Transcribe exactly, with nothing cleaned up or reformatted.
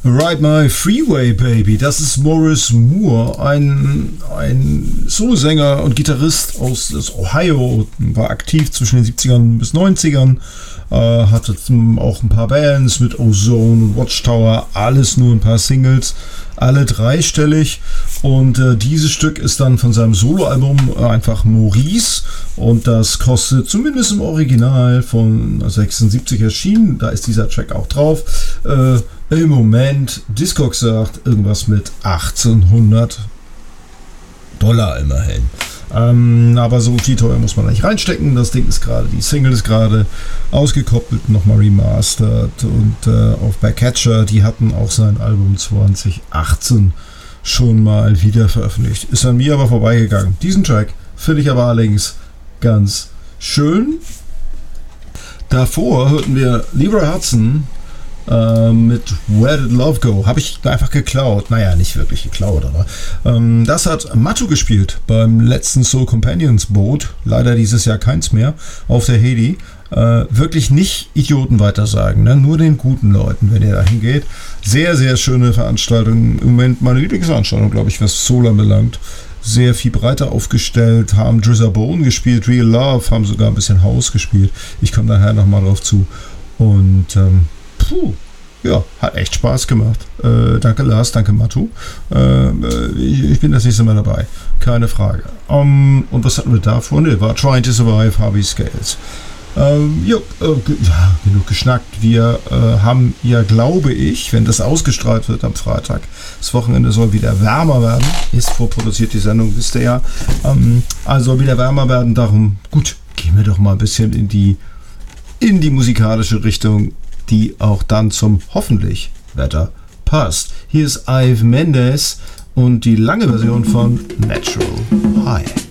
Ride My Freeway Baby, das ist Maurice Moore, ein, ein Solosänger und Gitarrist aus, aus Ohio, war aktiv zwischen den siebzigern bis neunzigern, äh, hatte auch ein paar Bands mit Ozone und Watchtower, alles nur ein paar Singles, alle dreistellig, und äh, dieses Stück ist dann von seinem Soloalbum einfach Maurice, und das kostet zumindest im Original von sechsundsiebzig erschienen, da ist dieser Track auch drauf, äh, im Moment, Discogs sagt, irgendwas mit achtzehnhundert Dollar immerhin. Ähm, aber so viel teuer muss man nicht reinstecken. Das Ding ist gerade, die Single ist gerade ausgekoppelt, nochmal remastered, und äh, auf Backcatcher, die hatten auch sein Album zwanzig achtzehn schon mal wieder veröffentlicht. Ist an mir aber vorbeigegangen. Diesen Track finde ich aber allerdings ganz schön. Davor hörten wir Leroy Hudson Ähm, mit Where Did Love Go? Habe ich einfach geklaut. Naja, nicht wirklich geklaut, aber ähm, das hat Matu gespielt beim letzten Soul Companions Boot. Leider dieses Jahr keins mehr auf der Hedi. Äh, wirklich nicht Idioten weitersagen, ne? Nur den guten Leuten, wenn ihr da hingeht. Sehr, sehr schöne Veranstaltung. Im Moment meine Lieblingsveranstaltung, glaube ich, was Soul anbelangt. Sehr viel breiter aufgestellt, haben Drizzer Bone gespielt, Real Love, haben sogar ein bisschen House gespielt. Ich komme nachher nochmal drauf zu. Und ähm, Puh, ja, hat echt Spaß gemacht. Äh, danke Lars, danke Matu. Äh, ich, ich bin das nächste Mal dabei, keine Frage. Um, und was hatten wir davor? Ne, war Trying to Survive, Harvey Scales. Ähm, jo, äh, ja, genug geschnackt. Wir äh, haben ja, glaube ich, wenn das ausgestrahlt wird am Freitag, das Wochenende soll wieder wärmer werden. Ist vorproduziert die Sendung, wisst ihr ja. Ähm, also soll wieder wärmer werden. Darum, gut, gehen wir doch mal ein bisschen in die, in die musikalische Richtung, die auch dann zum hoffentlich Wetter passt. Hier ist Ive Mendes und die lange Version von Natural High.